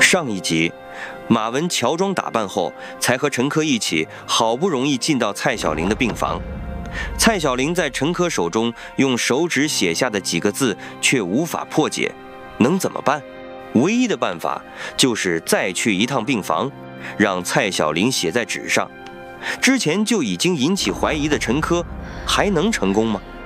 上一集，马文乔装打扮后，才和陈科一起，好不容易进到蔡小玲的病房。蔡小玲在陈科手中用手指写下的几个字却无法破解，能怎么办？唯一的办法就是再去一趟病房，让蔡小玲写在纸上。之前就已经引起怀疑的陈科，还能成功吗？